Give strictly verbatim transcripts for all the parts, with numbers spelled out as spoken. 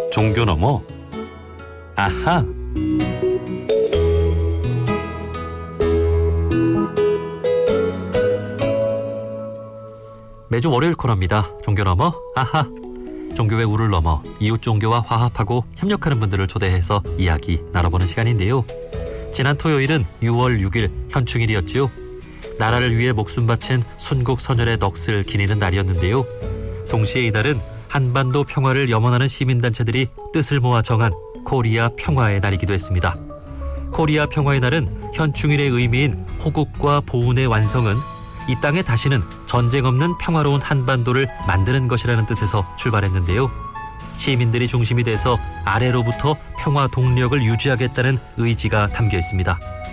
종교 너머 아하. 매주 월요일 코너입니다. 종교 너머 아하. 종교의 우를 넘어 이웃 종교와 화합하고 협력하는 분들을 초대해서 이야기 나눠보는 시간인데요. 지난 토요일은 유월 육일 현충일이었죠. 나라를 위해 목숨 바친 순국 선열의 넋을 기리는 날이었는데요. 동시에 이날은 한반도 평화를 염원하는 시민단체들이 뜻을 모아 정한 코리아 평화의 날이기도 했습니다. 코리아 평화의 날은 현충일의 의미인 호국과 보훈의 완성은 이 땅에 다시는 전쟁 없는 평화로운 한반도를 만드는 것이라는 뜻에서 출발했는데요. 시민들이 중심이 돼서 아래로부터 평화 동력을 유지하겠다는 의지가 담겨 있습니다.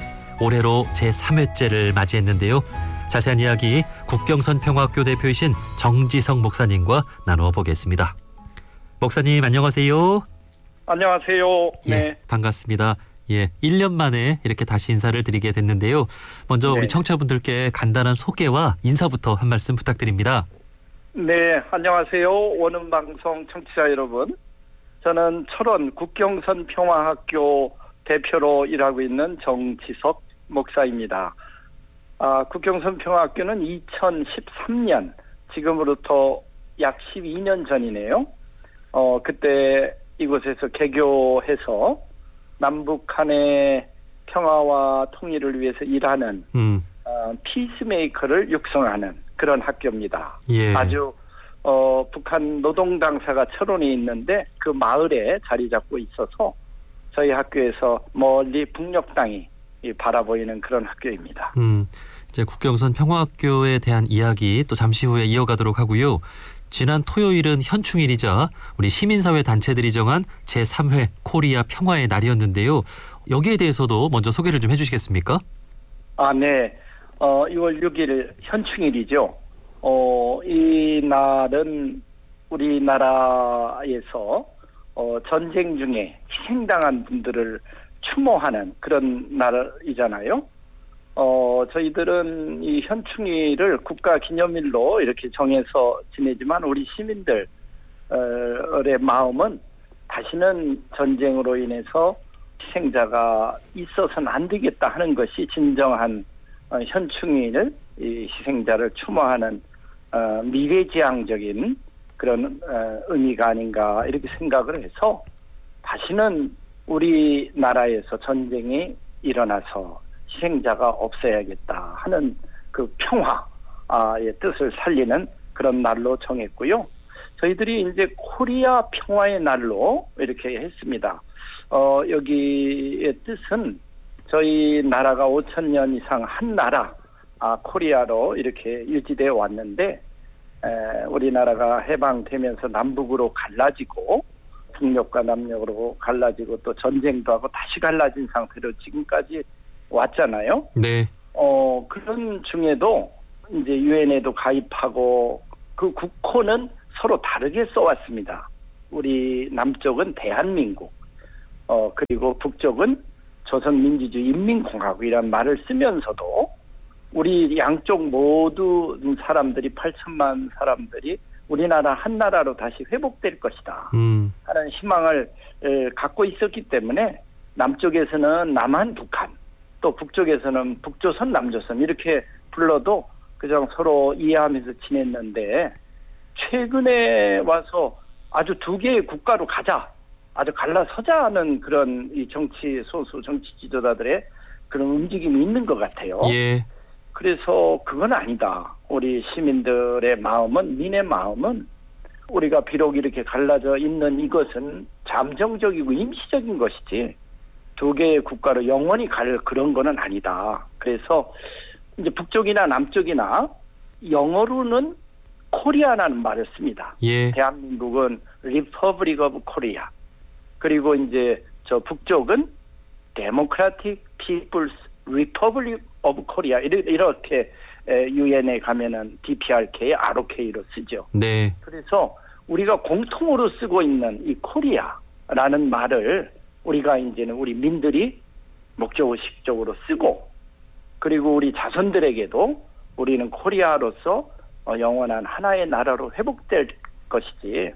올해로 제삼 회째를 맞이했는데요. 자세한 이야기 국경선 평화학교 대표이신 정지성 목사님과 나누어 보겠습니다. 목사님 안녕하세요. 안녕하세요. 네. 예, 반갑습니다. 예, 일 년 만에 이렇게 다시 인사를 드리게 됐는데요. 먼저 네. 우리 청취자분들께 간단한 소개와 인사부터 한 말씀 부탁드립니다. 네, 안녕하세요. 오는 방송 청취자 여러분. 저는 철원 국경선 평화학교 대표로 일하고 있는 정지석 목사입니다. 아, 국경선 평화학교는 이천십삼 년, 지금으로부터 약 십이 년 전이네요. 어, 그때 이곳에서 개교해서 남북 간의 평화와 통일을 위해서 일하는 음. 어, 피스메이커를 육성하는 그런 학교입니다. 예. 아주 어, 북한 노동당사가 철원에 있는데 그 마을에 자리 잡고 있어서 저희 학교에서 멀리 북녘 땅이 바라보이는 그런 학교입니다. 음, 이제 국경선 평화학교에 대한 이야기 또 잠시 후에 이어가도록 하고요. 지난 토요일은 현충일이자 우리 시민사회 단체들이 정한 제삼 회 코리아 평화의 날이었는데요. 여기에 대해서도 먼저 소개를 좀 해주시겠습니까? 아, 네. 어, 이월 육일 현충일이죠. 어, 이 날은 우리나라에서 어, 전쟁 중에 희생당한 분들을 추모하는 그런 날이잖아요. 어, 저희들은 이 현충일을 국가기념일로 이렇게 정해서 지내지만 우리 시민들의 마음은 다시는 전쟁으로 인해서 희생자가 있어서는 안 되겠다 하는 것이 진정한 어, 현충일, 이 희생자를 추모하는 어, 미래지향적인 그런 어, 의미가 아닌가 이렇게 생각을 해서 다시는 우리나라에서 전쟁이 일어나서 희생자가 없어야겠다 하는 그 평화의 뜻을 살리는 그런 날로 정했고요. 저희들이 이제 코리아 평화의 날로 이렇게 했습니다. 어, 여기의 뜻은 저희 나라가 오천 년 이상 한 나라, 아, 코리아로 이렇게 유지되어 왔는데, 에, 우리나라가 해방되면서 남북으로 갈라지고, 북녘과 남녘으로 갈라지고 또 전쟁도 하고 다시 갈라진 상태로 지금까지 왔잖아요. 네. 어, 그런 중에도 이제 유엔에도 가입하고 그 국호는 서로 다르게 써왔습니다. 우리 남쪽은 대한민국, 어, 그리고 북쪽은 조선민주주의 인민공화국이라는 말을 쓰면서도 우리 양쪽 모든 사람들이 팔천만 사람들이 우리나라 한 나라로 다시 회복될 것이다 음. 하는 희망을 에, 갖고 있었기 때문에 남쪽에서는 남한 북한, 또 북쪽에서는 북조선 남조선 이렇게 불러도 그냥 서로 이해하면서 지냈는데 최근에 와서 아주 두 개의 국가로 가자, 아주 갈라서자는 그런 이 정치 소수 정치 지도자들의 그런 움직임이 있는 것 같아요. 예. 그래서 그건 아니다. 우리 시민들의 마음은, 민의 마음은 우리가 비록 이렇게 갈라져 있는 이것은 잠정적이고 임시적인 것이지 두 개의 국가로 영원히 갈 그런 거는 아니다. 그래서 이제 북쪽이나 남쪽이나 영어로는 코리아라는 말을 씁니다. 예. 대한민국은 Republic of Korea. 그리고 이제 저 북쪽은 Democratic People's Republic of Korea. 이렇게 유엔에 가면은 디피알케이, 알오케이로 쓰죠. 네. 그래서 우리가 공통으로 쓰고 있는 이 코리아라는 말을 우리가 이제는 우리 민들이 목적의식적으로 쓰고, 그리고 우리 자손들에게도 우리는 코리아로서 영원한 하나의 나라로 회복될 것이지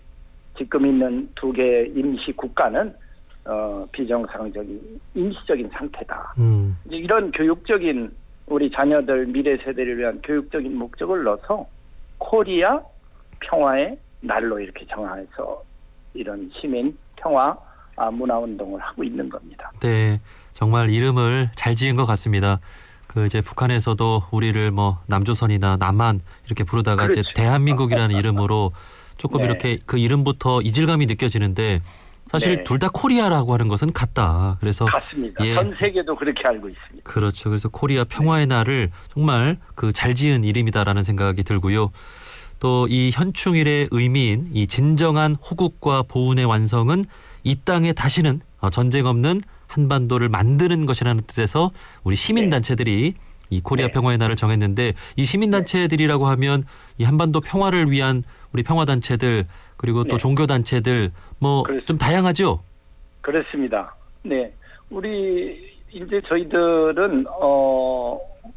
지금 있는 두 개 임시 국가는 어, 비정상적인 임시적인 상태다. 음. 이제 이런 교육적인 우리 자녀들 미래 세대를 위한 교육적인 목적을 넣어서 코리아 평화의 날로 이렇게 정해서 이런 시민 평화 문화운동을 하고 있는 겁니다. 네, 정말 이름을 잘 지은 것 같습니다. 그 이제 북한에서도 우리를 뭐 남조선이나 남한 이렇게 부르다가 그렇죠. 이제 대한민국이라는 이름으로 조금 네. 이렇게 그 이름부터 이질감이 느껴지는데 사실 네. 둘 다 코리아라고 하는 것은 같다. 그래서 같습니다. 예. 전 세계도 그렇게 알고 있습니다. 그렇죠. 그래서 코리아 평화의 날을 정말 그 잘 지은 이름이다라는 생각이 들고요. 또 이 현충일의 의미인 이 진정한 호국과 보훈의 완성은 이 땅에 다시는 전쟁 없는 한반도를 만드는 것이라는 뜻에서 우리 시민단체들이 이 코리아 네. 평화의 날을 정했는데 이 시민단체들이라고 하면 이 한반도 평화를 위한 우리 평화단체들 그리고 또 네. 종교단체들 뭐 좀 다양하죠? 그렇습니다. 네. 우리 이제 저희들은 어,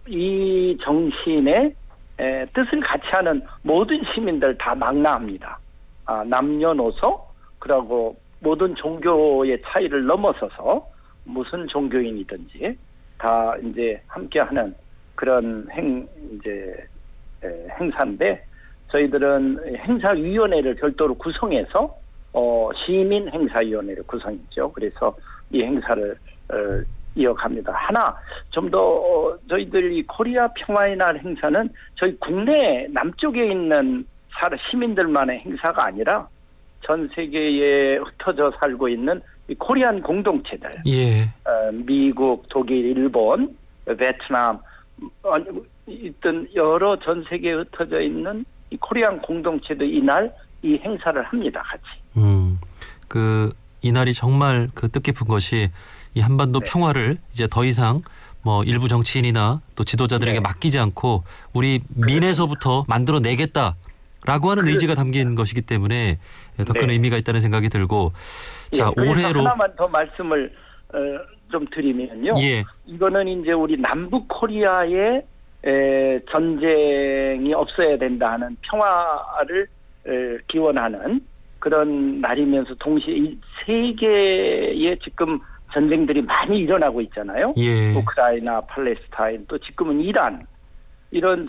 이 정신의 에, 뜻을 같이 하는 모든 시민들 다 망라합니다. 아, 남녀노소 그리고 모든 종교의 차이를 넘어서서 무슨 종교인이든지 다 이제 함께하는 그런 행 이제 에, 행사인데 저희들은 행사위원회를 별도로 구성해서 어, 시민 행사위원회를 구성했죠. 그래서 이 행사를 어, 이어갑니다. 하나 좀 더 어, 저희들 이 코리아 평화의 날 행사는 저희 국내 남쪽에 있는 시민들만의 행사가 아니라 전 세계에 흩어져 살고 있는 이 코리안 공동체들, 예. 어, 미국, 독일, 일본, 베트남, 어, 있던 여러 전 세계에 흩어져 있는 이 코리안 공동체도 이날 이 행사를 합니다, 같이. 음, 그 이날이 정말 그 뜻깊은 것이 이 한반도 네. 평화를 이제 더 이상 뭐 일부 정치인이나 또 지도자들에게 네. 맡기지 않고 우리 민에서부터 만들어내겠다라고 하는 의지가 담긴 것이기 때문에 더 큰 네. 의미가 있다는 생각이 들고 자 예, 올해로 하나만 더 말씀을 어, 좀 드리면요. 예. 이거는 이제 우리 남북 코리아의 에, 전쟁이 없어야 된다는 평화를 에, 기원하는 그런 날이면서 동시에 이 세계에 지금 전쟁들이 많이 일어나고 있잖아요. 예. 우크라이나, 팔레스타인, 또 지금은 이란 이런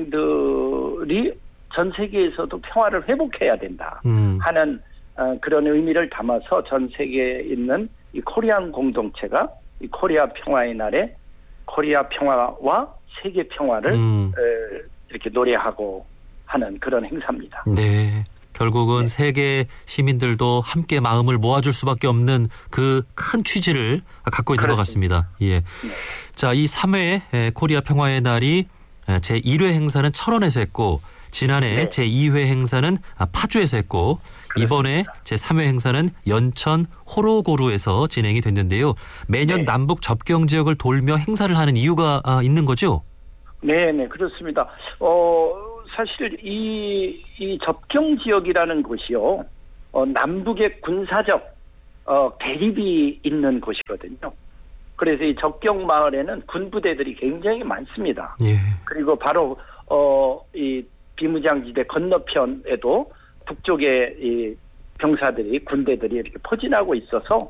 전쟁들이 전 세계에서도 평화를 회복해야 된다 음. 하는 어, 그런 의미를 담아서 전 세계에 있는 이 코리안 공동체가 이 코리아 평화의 날에 코리아 평화와 세계 평화를 음. 에, 이렇게 노래하고 하는 그런 행사입니다. 네. 결국은 네. 세계 시민들도 함께 마음을 모아줄 수밖에 없는 그 큰 취지를 갖고 있는 그렇습니다. 것 같습니다. 예. 네. 자, 이 삼 회 코리아 평화의 날이 제일 회 행사는 철원에서 했고 지난해 네. 제이 회 행사는 파주에서 했고 이번에 제삼 회 행사는 연천 호로고루에서 진행이 됐는데요. 매년 네. 남북 접경 지역을 돌며 행사를 하는 이유가 있는 거죠? 네, 네, 그렇습니다. 어, 사실 이, 이 접경 지역이라는 곳이요, 어, 남북의 군사적 어, 대립이 있는 곳이거든요. 그래서 이 접경 마을에는 군부대들이 굉장히 많습니다. 예. 그리고 바로 어, 이 비무장지대 건너편에도 북쪽에 이 병사들이 군대들이 이렇게 포진하고 있어서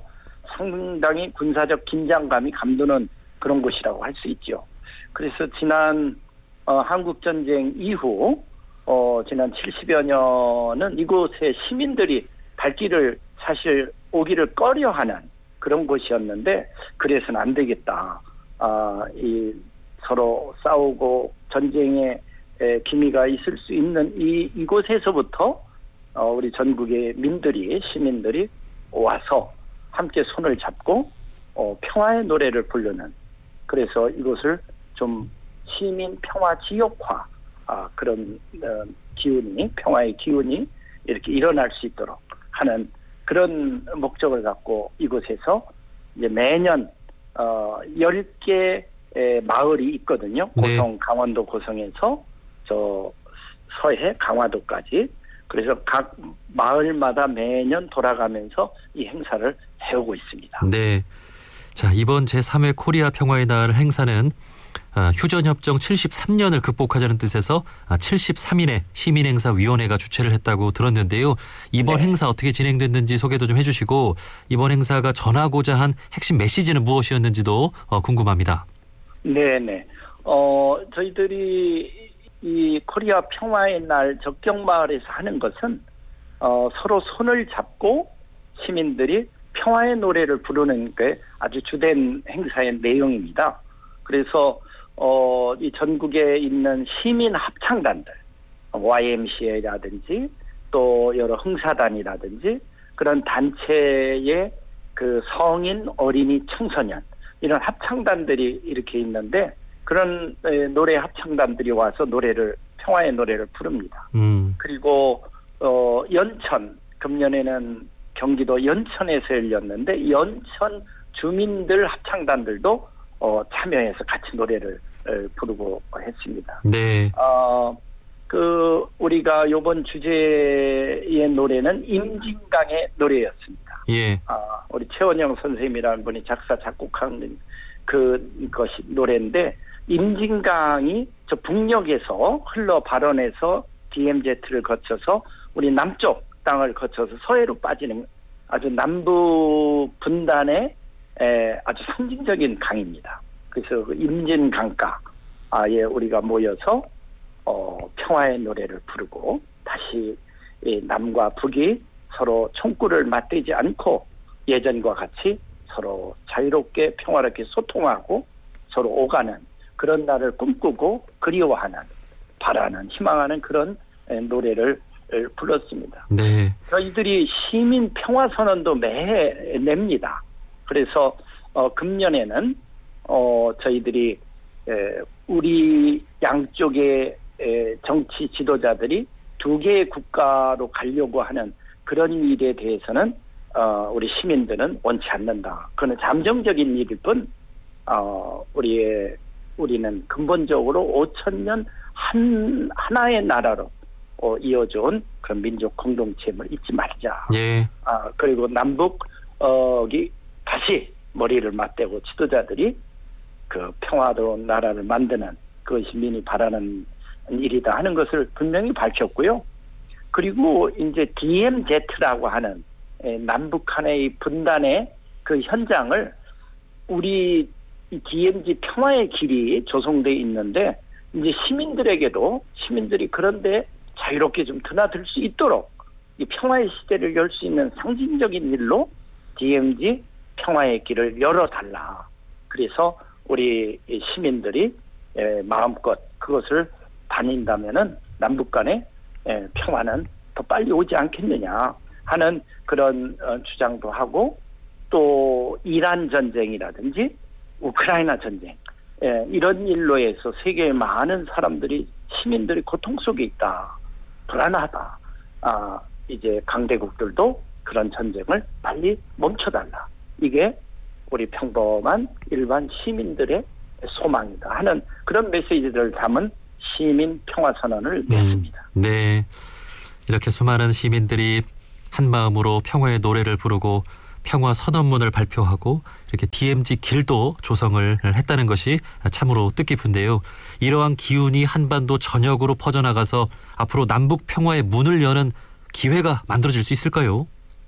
상당히 군사적 긴장감이 감도는 그런 곳이라고 할 수 있죠. 그래서 지난 어, 한국전쟁 이후 어, 지난 칠십여 년은 이곳에 시민들이 발길을 사실 오기를 꺼려하는 그런 곳이었는데 그래서는 안 되겠다. 아, 이 서로 싸우고 전쟁에 에, 기미가 있을 수 있는 이 이곳에서부터 어, 우리 전국의 민들이 시민들이 와서 함께 손을 잡고 어, 평화의 노래를 부르는 그래서 이곳을 좀 시민 평화 지역화 아, 그런 어, 기운이 평화의 기운이 이렇게 일어날 수 있도록 하는 그런 목적을 갖고 이곳에서 이제 매년 어, 열 개의 마을이 있거든요. 네. 고성 강원도 고성에서 저 서해 강화도까지 그래서 각 마을마다 매년 돌아가면서 이 행사를 해오고 있습니다. 네. 자, 이번 제삼 회 코리아 평화의 날 행사는 아, 휴전협정 칠십삼 년을 극복하자는 뜻에서 아, 칠십삼 인의 시민행사위원회가 주최를 했다고 들었는데요. 이번 네. 행사 어떻게 진행됐는지 소개도 좀 해주시고 이번 행사가 전하고자 한 핵심 메시지는 무엇이었는지도 어, 궁금합니다. 네네. 어, 저희들이 이 코리아 평화의 날 적경마을에서 하는 것은 어, 서로 손을 잡고 시민들이 평화의 노래를 부르는 게 아주 주된 행사의 내용입니다. 그래서 어, 이 전국에 있는 시민 합창단들, 와이엠씨에이라든지 또 여러 흥사단이라든지 그런 단체의 그 성인, 어린이, 청소년 이런 합창단들이 이렇게 있는데 그런 노래 합창단들이 와서 노래를 평화의 노래를 부릅니다. 음. 그리고 어, 연천 금년에는 경기도 연천에서 열렸는데 연천 주민들 합창단들도 어, 참여해서 같이 노래를 어, 부르고 했습니다. 네. 어, 그 우리가 이번 주제의 노래는 임진강의 노래였습니다. 예. 아, 우리 최원영 선생님이라는 분이 작사 작곡한 그 것이 노래인데 임진강이 저 북녘에서 흘러 발원해서 디엠지를 거쳐서 우리 남쪽 땅을 거쳐서 서해로 빠지는 아주 남부 분단의 에, 아주 상징적인 강입니다. 그래서 그 임진강가에 우리가 모여서 어, 평화의 노래를 부르고 다시 이 남과 북이 서로 총구를 맞대지 않고 예전과 같이 서로 자유롭게 평화롭게 소통하고 서로 오가는 그런 날을 꿈꾸고 그리워하는 바라는 희망하는 그런 노래를 불렀습니다. 네. 저희들이 시민 평화선언도 매해 냅니다. 그래서 어, 금년에는 어, 저희들이 에, 우리 양쪽의 에, 정치 지도자들이 두 개의 국가로 가려고 하는 그런 일에 대해서는 어, 우리 시민들은 원치 않는다. 그건 잠정적인 일일 뿐 어, 우리의 우리는 근본적으로 오천 년 한 하나의 나라로 어, 이어져온 그런 민족 공동체임을 잊지 말자. 예. 아, 그리고 남북이 다시 머리를 맞대고 지도자들이 그 평화로운 나라를 만드는 그것이 민이 바라는 일이다 하는 것을 분명히 밝혔고요. 그리고 이제 디엠지라고 하는 남북한의 분단의 그 현장을 우리 디엠지 평화의 길이 조성되어 있는데 이제 시민들에게도 시민들이 그런데 자유롭게 좀 드나들 수 있도록 이 평화의 시대를 열 수 있는 상징적인 일로 디엠지 평화의 길을 열어달라. 그래서 우리 시민들이 마음껏 그것을 다닌다면은 남북 간의 평화는 더 빨리 오지 않겠느냐 하는 그런 주장도 하고 또 이란 전쟁이라든지 우크라이나 전쟁 이런 일로 해서 세계의 많은 사람들이 시민들이 고통 속에 있다. 불안하다. 아, 이제 강대국들도 그런 전쟁을 빨리 멈춰달라. 이게 우리 평범한 일반 시민들의 소망이다 하는 그런 메시지를 담은 시민 평화선언을 냈습니다. 음, 네. 이렇게 수많은 시민들이 한 마음으로 평화의 노래를 부르고 평화 선언문을 발표하고 이렇게 디엠지 길도 조성을 했다는 것이 참으로 뜻깊은데요. 이러한 기운이 한반도 전역으로 퍼져나가서 앞으로 남북 평화의 문을 여는 기회가 만들어질 수 있을까요?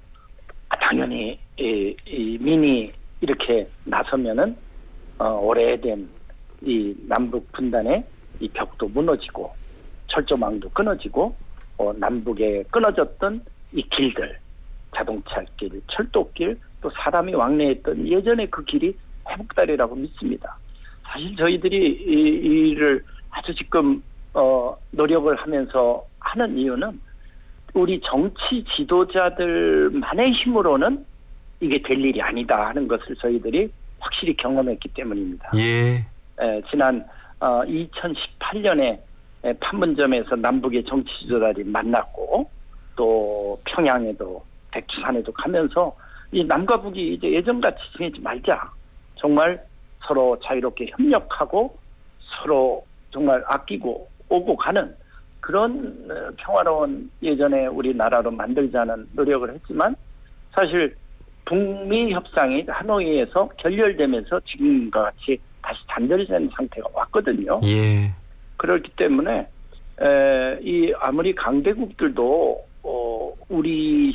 당연히 이, 이 민이 이렇게 나서면은 어, 오래된 이 남북 분단의 이 벽도 무너지고 철조망도 끊어지고 어, 남북에 끊어졌던 이 길들 자동차길, 철도길, 또 사람이 왕래했던 예전의 그 길이 회복되리라고 믿습니다. 사실 저희들이 이 일을 아주 지금 어, 노력을 하면서 하는 이유는 우리 정치 지도자들만의 힘으로는 이게 될 일이 아니다 하는 것을 저희들이 확실히 경험했기 때문입니다. 예. 에, 지난 어, 이천십팔 년에 판문점에서 남북의 정치 지도자들이 만났고 또 평양에도 백두산에도 가면서 이 남과 북이 이제 예전같이 지내지 말자. 정말 서로 자유롭게 협력하고 서로 정말 아끼고 오고 가는 그런 평화로운 예전에 우리나라로 만들자는 노력을 했지만 사실 북미 협상이 하노이에서 결렬되면서 지금과 같이 다시 다시 단절된 상태가 왔거든요. 예. 그렇기 때문에 에, 이 아무리 강대국들도 어, 우리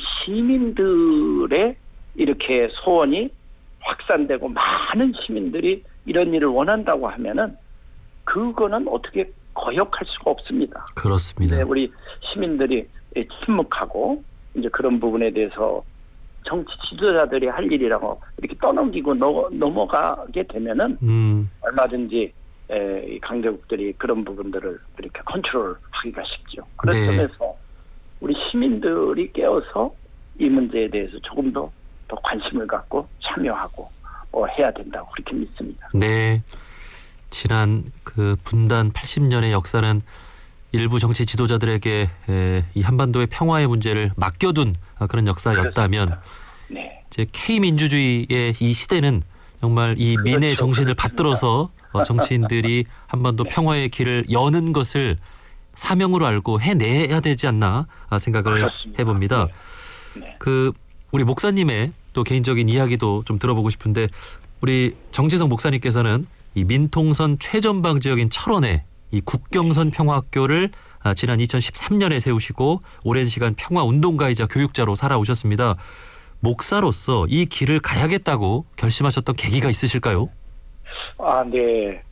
시민들의 이렇게 소원이 확산되고 많은 시민들이 이런 일을 원한다고 하면은 그거는 어떻게 거역할 수가 없습니다. 그렇습니다. 네, 우리 시민들이 침묵하고 이제 그런 부분에 대해서 정치 지도자들이 할 일이라고 이렇게 떠넘기고 넘어, 넘어가게 되면은 음. 얼마든지 에, 이 강대국들이 그런 부분들을 이렇게 컨트롤하기가 쉽죠. 그런 네. 점에서 우리 시민들이 깨어서 이 문제에 대해서 조금 더, 더 관심을 갖고 참여하고 어, 해야 된다고 그렇게 믿습니다. 네. 지난 그 분단 팔십 년의 역사는 일부 정치 지도자들에게 에, 이 한반도의 평화의 문제를 맡겨둔 그런 역사였다면 네. 이제 K민주주의의 이 시대는 정말 이 그렇죠. 민의 정신을 그렇습니다. 받들어서 어, 정치인들이 한반도 네. 평화의 길을 여는 것을 사명으로 알고 해내야 되지 않나 생각을 그렇습니다. 해봅니다. 네. 네. 그 우리 목사님의 또 개인적인 이야기도 좀 들어보고 싶은데 우리 정지성 목사님께서는 이 민통선 최전방 지역인 철원에 이 국경선 평화학교를 지난 이천십삼 년에 세우시고 오랜 시간 평화운동가이자 교육자로 살아오셨습니다. 목사로서 이 길을 가야겠다고 결심하셨던 계기가 있으실까요? 아, 네.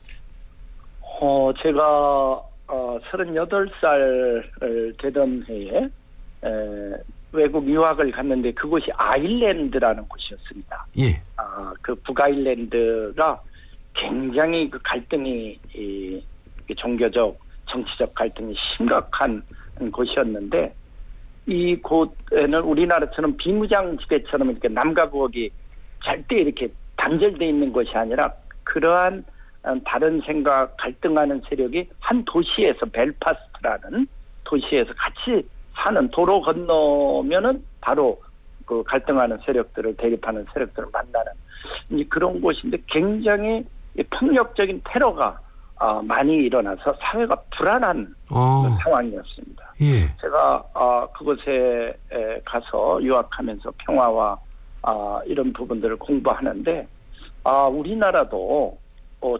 어, 제가 어, 서른여덟 살 되던 해에 에, 외국 유학을 갔는데 그곳이 아일랜드라는 곳이었습니다. 예. 아, 그 북아일랜드가 굉장히 그 갈등이 이, 종교적, 정치적 갈등이 심각한 곳이었는데 이 곳에는 우리나라처럼 비무장지대처럼 이렇게 남과 북이 절대 이렇게 단절되어 있는 것이 아니라 그러한 다른 생각, 갈등하는 세력이 한 도시에서 벨파스트라는 도시에서 같이 사는 도로 건너면은 바로 그 갈등하는 세력들을 대립하는 세력들을 만나는 이제 그런 곳인데 굉장히 폭력적인 테러가 어, 많이 일어나서 사회가 불안한 어. 상황이었습니다. 예. 제가 어, 그곳에 에, 가서 유학하면서 평화와 어, 이런 부분들을 공부하는데 아, 우리나라도 어,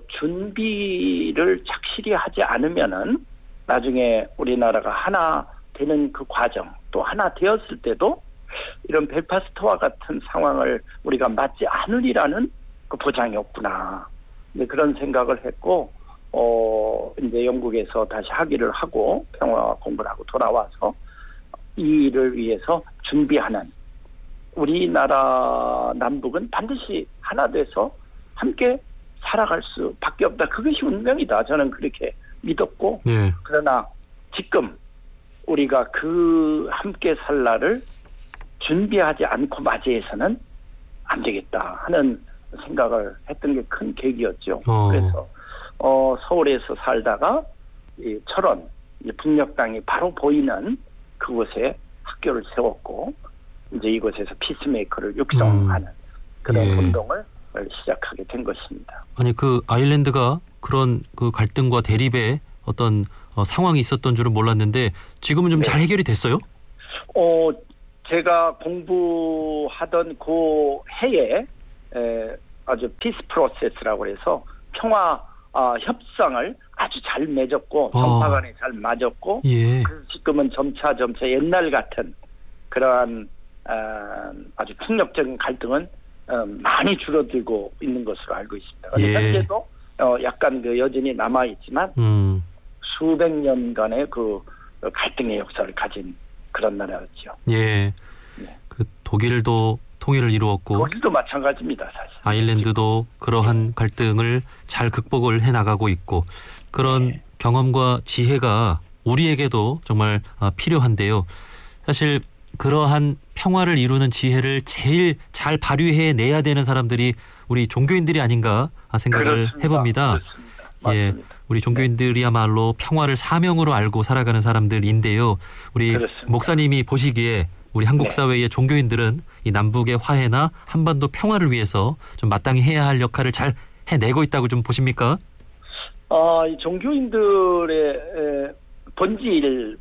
준비를 착실히 하지 않으면은 나중에 우리나라가 하나 되는 그 과정 또 하나 되었을 때도 이런 벨파스트와 같은 상황을 우리가 맞지 않으리라는 그 보장이 없구나. 네, 그런 생각을 했고 어, 이제 영국에서 다시 학위를 하고 평화 공부를 하고 돌아와서 이 일을 위해서 준비하는 우리나라 남북은 반드시 하나 돼서 함께 살아갈 수밖에 없다. 그것이 운명이다. 저는 그렇게 믿었고 네. 그러나 지금 우리가 그 함께 살 날을 준비하지 않고 맞이해서는 안 되겠다 하는 생각을 했던 게 큰 계기였죠. 어. 그래서 어, 서울에서 살다가 이 철원 이제 북녘 땅이 바로 보이는 그곳에 학교를 세웠고 이제 이곳에서 피스메이커를 육성하는 음. 그런 예. 운동을 시작하게 된 것입니다. 아니 그 아일랜드가 그런 그 갈등과 대립의 어떤 어, 상황이 있었던 줄은 몰랐는데 지금은 좀 잘 네. 해결이 됐어요? 어, 제가 공부하던 그 해에 에, 아주 피스 프로세스라고 해서 평화 어, 협상을 아주 잘 맺었고 정파간에 잘 맞았고 예. 그 지금은 점차 점차 옛날 같은 그러한 어, 아주 폭력적인 갈등은 어, 많이 줄어들고 있는 것으로 알고 있습니다. 예. 현재도 어, 약간 그 여전히 남아 있지만 음. 수백 년간의 그 갈등의 역사를 가진 그런 나라였죠. 예. 네. 그 독일도 통일을 이루었고 독일도 마찬가지입니다, 사실. 아일랜드도 그러한 갈등을 잘 극복을 해나가고 있고 그런 네. 경험과 지혜가 우리에게도 정말 필요한데요. 사실 그러한 평화를 이루는 지혜를 제일 잘 발휘해내야 되는 사람들이 우리 종교인들이 아닌가 생각을 그렇습니다. 해봅니다. 그렇습니다. 예, 맞습니다. 우리 종교인들이야말로 평화를 사명으로 알고 살아가는 사람들인데요. 우리 그렇습니다. 목사님이 보시기에 우리 한국 네. 사회의 종교인들은 이 남북의 화해나 한반도 평화를 위해서 좀 마땅히 해야 할 역할을 잘 해내고 있다고 좀 보십니까? 어, 이 종교인들의 에, 본질은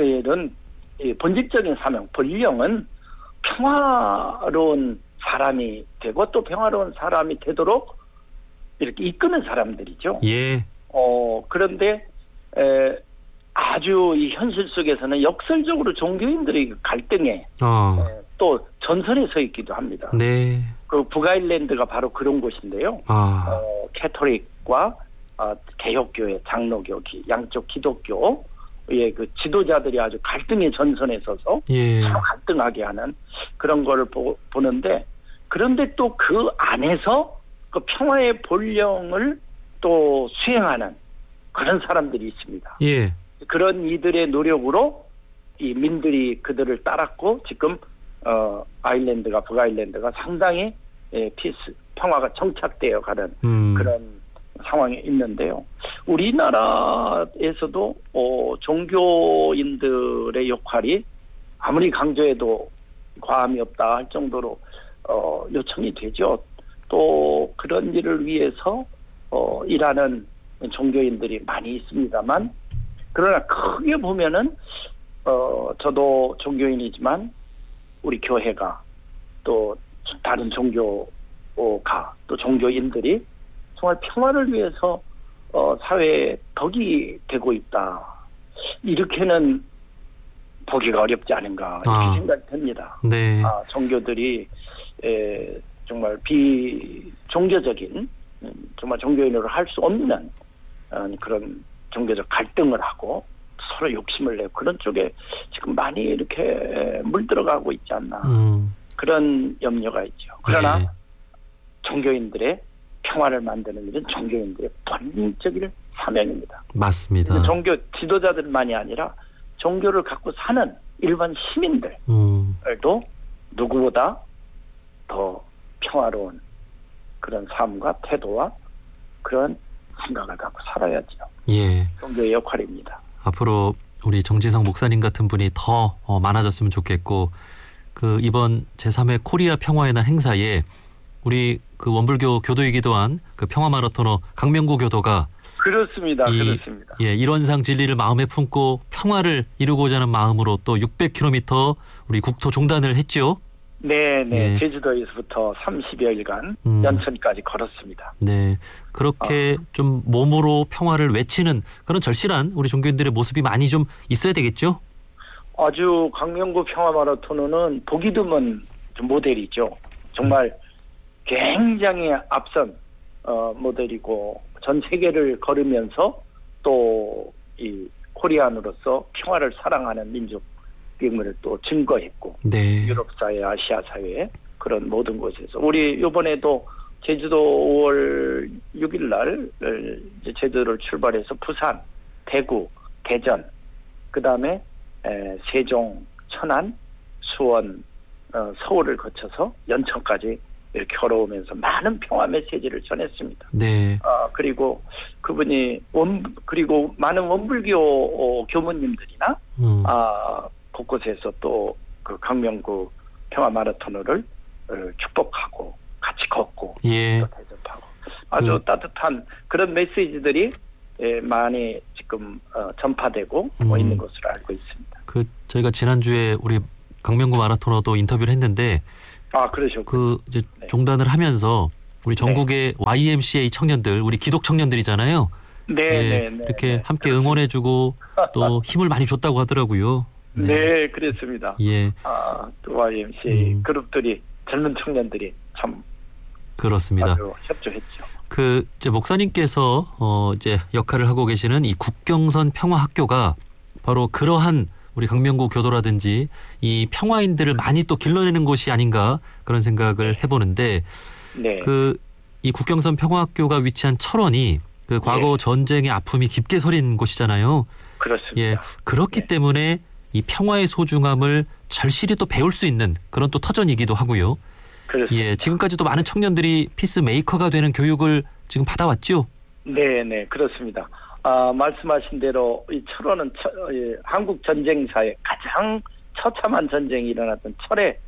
이 본질적인 사명, 본령은 평화로운 사람이 되고 또 평화로운 사람이 되도록 이렇게 이끄는 사람들이죠. 예. 어, 그런데 에, 아주 이 현실 속에서는 역설적으로 종교인들의 갈등에 어. 에, 또 전선에 서 있기도 합니다. 네. 그 북아일랜드가 바로 그런 곳인데요. 아. 어, 캐토릭과 어, 개혁교회, 장로교, 기, 양쪽 기독교의 그 지도자들이 아주 갈등의 전선에 서서 예. 서로 갈등하게 하는 그런 거를 보, 보는데 그런데 또 그 안에서 그 평화의 본령을 또 수행하는 그런 사람들이 있습니다. 예. 그런 이들의 노력으로 이 민들이 그들을 따랐고 지금 어, 아일랜드가 북아일랜드가 상당히 예, 피스 평화가 정착되어 가는 음. 그런 상황에 있는데요. 우리나라에서도 어, 종교인들의 역할이 아무리 강조해도 과함이 없다 할 정도로 어, 요청이 되죠. 또 그런 일을 위해서 어, 일하는 종교인들이 많이 있습니다만 그러나 크게 보면은 어, 저도 종교인이지만 우리 교회가 또 다른 종교가 또 종교인들이 정말 평화를 위해서 어, 사회에 덕이 되고 있다. 이렇게는 보기가 어렵지 않은가 이렇게 아. 생각이 듭니다. 네. 아, 종교들이 에, 정말 비종교적인 음, 정말 종교인으로 할 수 없는 어, 그런 종교적 갈등을 하고 서로 욕심을 내고 그런 쪽에 지금 많이 이렇게 물들어가고 있지 않나 음. 그런 염려가 있죠. 그러나 네. 종교인들의 평화를 만드는 일은 종교인들의 본능적인 사명입니다. 맞습니다. 종교 지도자들만이 아니라 종교를 갖고 사는 일반 시민들도 음. 누구보다 더 평화로운 그런 삶과 태도와 그런 생각을 갖고 살아야죠. 예. 종교의 역할입니다. 앞으로 우리 정지성 목사님 같은 분이 더 어, 많아졌으면 좋겠고 그 이번 제삼 회 코리아 평화의 날 행사에 우리 그 원불교 교도이기도 한 그 평화 마라토너 강명구 교도가 그렇습니다. 이, 그렇습니다. 예, 일원상 진리를 마음에 품고 평화를 이루고자 하는 마음으로 또 육백 킬로미터 우리 국토 종단을 했죠. 네, 네. 예. 제주도에서부터 삼십여일간 음. 연천까지 걸었습니다. 네, 그렇게 어. 좀 몸으로 평화를 외치는 그런 절실한 우리 종교인들의 모습이 많이 좀 있어야 되겠죠? 아주 강명구 평화 마라토너는 보기 드문 모델이죠. 정말 굉장히 앞선 어, 모델이고 전 세계를 걸으면서 또 이 코리안으로서 평화를 사랑하는 민족임을 또 증거했고 네. 유럽 사회, 아시아 사회 그런 모든 곳에서 우리 이번에도 제주도 오월 육일 날 이제 제주도를 출발해서 부산, 대구, 대전, 그 다음에 세종, 천안, 수원, 어, 서울을 거쳐서 연천까지 이렇게 걸어오면서 많은 평화 메시지를 전했습니다. 네. 아, 그리고 그분이 원, 그리고 많은 원불교 어, 교무님들이나, 음. 아, 곳곳에서 또 그 강명구 평화 마라토너를 어, 축복하고 같이 걷고 예. 또 대접하고 아주 그, 따뜻한 그런 메시지들이 예, 많이 지금 어, 전파되고 음. 있는 것으로 알고 있습니다. 그 저희가 지난주에 우리 강명구 마라토너도 인터뷰를 했는데 아, 그러셨군요. 그 이제 네. 종단을 하면서 우리 전국의 네. 와이엠씨에이 청년들, 우리 기독 청년들이잖아요. 네, 예, 네, 네. 이렇게 네. 함께 응원해주고 또 힘을 많이 줬다고 하더라고요. 네, 네 그랬습니다. 예. 아, 또 와이엠씨에이 음. 그룹들이 젊은 청년들이 참 그렇습니다. 아주 협조했죠. 그 이제 목사님께서 어 이제 역할을 하고 계시는 이 국경선 평화학교가 바로 그러한 우리 강명구 교도라든지 이 평화인들을 많이 또 길러내는 곳이 아닌가 그런 생각을 해보는데 네. 그 이 국경선 평화학교가 위치한 철원이 그 과거 네. 전쟁의 아픔이 깊게 서린 곳이잖아요. 그렇습니다. 예, 그렇기 네. 때문에 이 평화의 소중함을 절실히 또 배울 수 있는 그런 또 터전이기도 하고요. 그렇습니다. 예, 지금까지도 많은 청년들이 피스메이커가 되는 교육을 지금 받아왔죠. 네, 네, 그렇습니다. 아, 말씀하신 대로 이 철원은 처, 예, 한국 전쟁사에 가장 처참한 전쟁이 일어났던 철의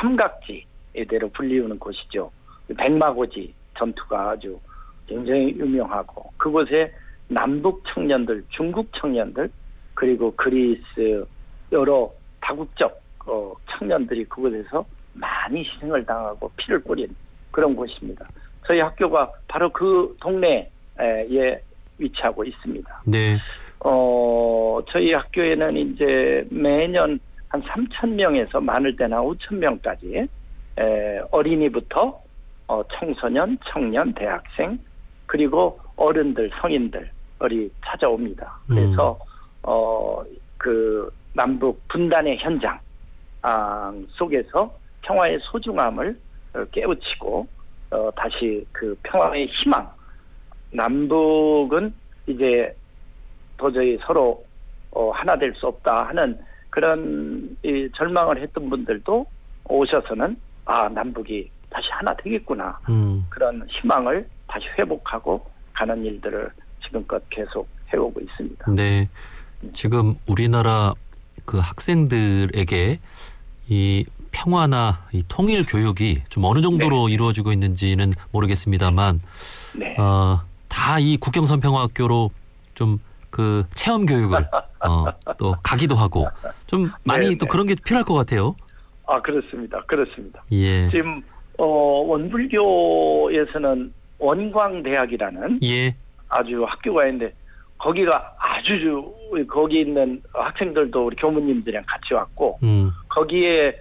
삼각지대로 불리우는 곳이죠. 백마고지 전투가 아주 굉장히 유명하고 그곳에 남북 청년들, 중국 청년들 그리고 그리스 여러 다국적 어, 청년들이 그곳에서 많이 희생을 당하고 피를 뿌린 그런 곳입니다. 저희 학교가 바로 그 동네에 위치하고 있습니다. 네. 어, 저희 학교에는 이제 매년 한 삼천 명에서 많을 때는 오천 명까지 에, 어린이부터 어, 청소년, 청년, 대학생 그리고 어른들, 성인들이 찾아옵니다. 그래서 음. 어, 그 남북 분단의 현장 아, 속에서 평화의 소중함을 어, 깨우치고 어, 다시 그 평화의 희망. 남북은 이제 도저히 서로 어, 하나 될 수 없다 하는 그런 이 절망을 했던 분들도 오셔서는 아 남북이 다시 하나 되겠구나 음. 그런 희망을 다시 회복하고 가는 일들을 지금껏 계속 해오고 있습니다. 네, 지금 우리나라 그 학생들에게 이 평화나 이 통일 교육이 좀 어느 정도로 네. 이루어지고 있는지는 모르겠습니다만 네. 어, 다 이 국경선 평화학교로 좀 그 체험 교육을 어, 또 가기도 하고 좀 많이 네, 또 네. 그런 게 필요할 것 같아요. 아 그렇습니다. 그렇습니다. 예. 지금 어, 원불교에서는 원광대학이라는 예. 아주 학교가 있는데 거기가 아주 거기 있는 학생들도 우리 교무님들이랑 같이 왔고 음. 거기에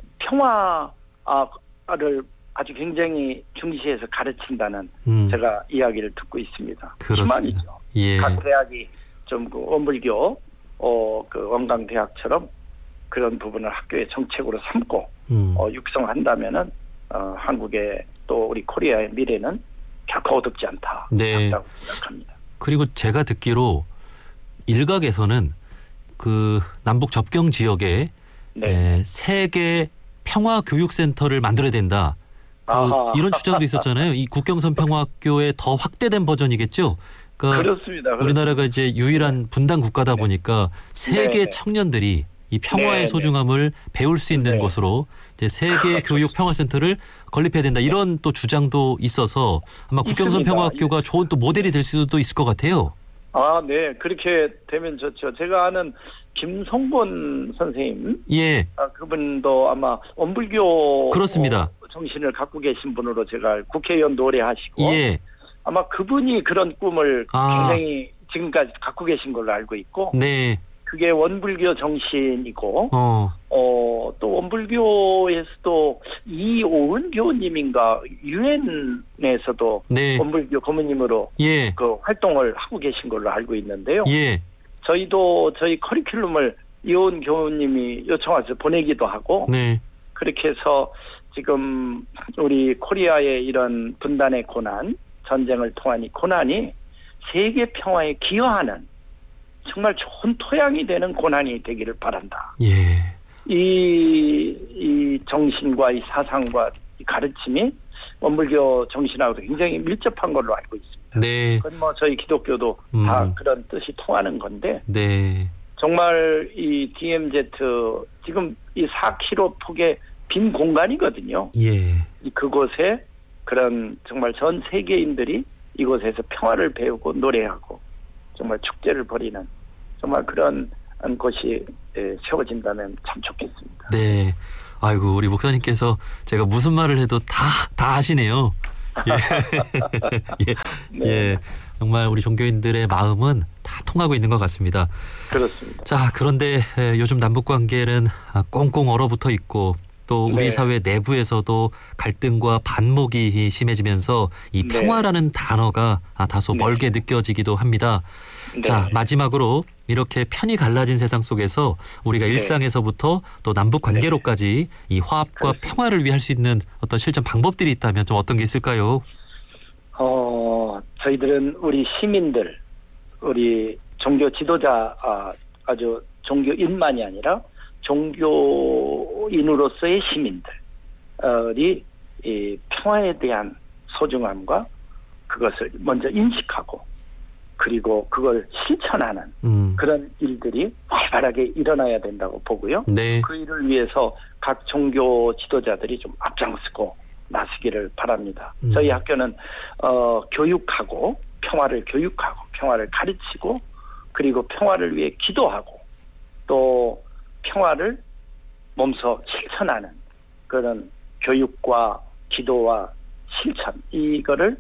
평화를 아주 굉장히 중시해서 가르친다는 음. 제가 이야기를 듣고 있습니다. 그렇습니다. 희망이죠. 예. 각 대학이 좀 그 원불교 어, 그 원광대학처럼 그런 부분을 학교의 정책으로 삼고 음. 어, 육성한다면은 어, 한국의 또 우리 코리아의 미래는 결코 어둡지 않다. 네. 생각합니다. 그리고 제가 듣기로 일각에서는 그 남북 접경 지역에 네. 에, 세계 평화 교육센터를 만들어야 된다. 그 이런 주장도 있었잖아요. 이 국경선 평화학교의 더 확대된 버전이겠죠. 그러니까 그렇습니다. 그렇습니다. 우리나라가 이제 유일한 분단 국가다 보니까 세계 네. 청년들이 이 평화의 네, 소중함을 네. 배울 수 있는 네. 곳으로 이제 세계 교육 평화센터를 건립해야 된다. 이런 또 주장도 있어서 아마 국경선 있습니다. 평화학교가 좋은 또 모델이 될 수도 있을 것 같아요. 아, 네. 그렇게 되면 좋죠. 제가 아는 김성본 선생님. 예. 아, 그분도 아마 원불교. 그렇습니다. 정신을 갖고 계신 분으로 제가 국회의원 노래하시고. 예. 아마 그분이 그런 꿈을 아. 굉장히 지금까지 갖고 계신 걸로 알고 있고. 네. 그게 원불교 정신이고, 어, 어 또 원불교에서도 이오은 교우님인가 유엔에서도 네. 원불교 고모님으로 예. 그 활동을 하고 계신 걸로 알고 있는데요. 예. 저희도 저희 커리큘럼을 이오은 교우님이 요청해서 보내기도 하고, 네. 그렇게 해서 지금 우리 코리아의 이런 분단의 고난, 전쟁을 통한 이 고난이 세계 평화에 기여하는 정말 좋은 토양이 되는 고난이 되기를 바란다. 예. 이, 이 정신과 이 사상과 이 가르침이 원불교 정신하고도 굉장히 밀접한 걸로 알고 있습니다. 네. 그건 뭐 저희 기독교도 음. 다 그런 뜻이 통하는 건데. 네. 정말 이 디엠지 지금 이 사 킬로미터 폭의 빈 공간이거든요. 예. 이 그곳에 그런 정말 전 세계인들이 이곳에서 평화를 배우고 노래하고 정말 축제를 벌이는 정말 그런 곳이 세워진다면 참 좋겠습니다. 네. 아이고 우리 목사님께서 제가 무슨 말을 해도 다, 다 하시네요. 예. 예. 네. 예. 정말 우리 종교인들의 마음은 다 통하고 있는 것 같습니다. 그렇습니다. 자, 그런데 요즘 남북 관계는 꽁꽁 얼어붙어 있고 또 우리 네. 사회 내부에서도 갈등과 반목이 심해지면서 이 평화라는 네. 단어가 다소 네. 멀게 느껴지기도 합니다. 네. 자, 마지막으로 이렇게 편이 갈라진 세상 속에서 우리가 네. 일상에서부터 또 남북 관계로까지 네. 이 화합과 그렇습니다. 평화를 위해 할 수 있는 어떤 실전 방법들이 있다면 좀 어떤 게 있을까요? 어, 저희들은 우리 시민들, 우리 종교 지도자, 아, 아주 종교인만이 아니라 종교인으로서의 시민들이 이 평화에 대한 소중함과 그것을 먼저 인식하고 그리고 그걸 실천하는 음. 그런 일들이 활발하게 일어나야 된다고 보고요. 네. 그 일을 위해서 각 종교 지도자들이 좀 앞장서고 나서기를 바랍니다. 음. 저희 학교는 어, 교육하고 평화를 교육하고 평화를 가르치고 그리고 평화를 위해 기도하고 또 평화를 몸소 실천하는 그런 교육과 기도와 실천 이거를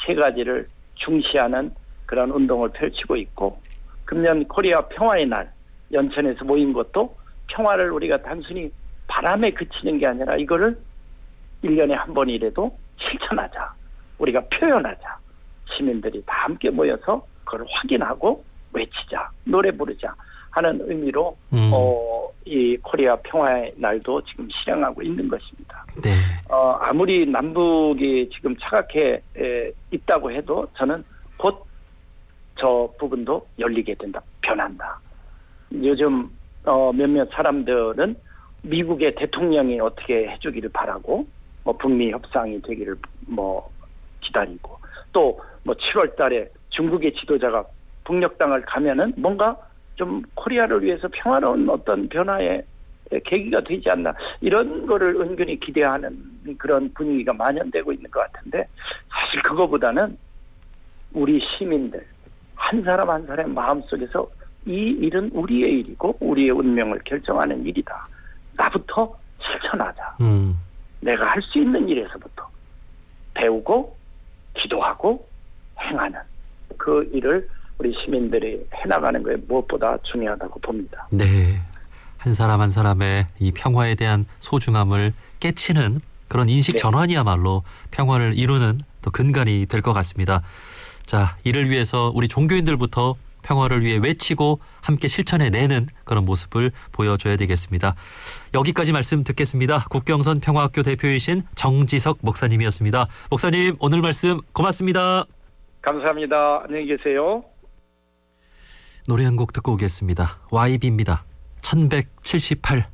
세 가지를 중시하는 그런 운동을 펼치고 있고, 금년 코리아 평화의 날 연천에서 모인 것도 평화를 우리가 단순히 바람에 그치는 게 아니라 이거를 일 년에 한 번이라도 실천하자, 우리가 표현하자, 시민들이 다 함께 모여서 그걸 확인하고 외치자, 노래 부르자 하는 의미로 음. 어, 이 코리아 평화의 날도 지금 실행하고 있는 것입니다. 네. 어, 아무리 남북이 지금 차갑게 에, 있다고 해도 저는 곧 저 부분도 열리게 된다, 변한다. 요즘 어, 몇몇 사람들은 미국의 대통령이 어떻게 해주기를 바라고, 뭐 북미 협상이 되기를 뭐 기다리고, 또 뭐 칠월 달에 중국의 지도자가 북녘 땅을 가면은 뭔가 좀 코리아를 위해서 평화로운 어떤 변화의 계기가 되지 않나, 이런 거를 은근히 기대하는 그런 분위기가 만연되고 있는 것 같은데, 사실 그거보다는 우리 시민들 한 사람 한 사람의 마음속에서 이 일은 우리의 일이고 우리의 운명을 결정하는 일이다, 나부터 실천하자. 음. 내가 할 수 있는 일에서부터 배우고 기도하고 행하는 그 일을 우리 시민들이 해나가는 것이 무엇보다 중요하다고 봅니다. 네, 한 사람 한 사람의 이 평화에 대한 소중함을 깨치는 그런 인식 전환이야말로 평화를 이루는 또 근간이 될 것 같습니다. 자, 이를 위해서 우리 종교인들부터 평화를 위해 외치고 함께 실천해내는 그런 모습을 보여줘야 되겠습니다. 여기까지 말씀 듣겠습니다. 국경선 평화학교 대표이신 정지석 목사님이었습니다. 목사님, 오늘 말씀 고맙습니다. 감사합니다. 안녕히 계세요. 노래 한 곡 듣고 오겠습니다. 와이비입니다. 천백칠십팔.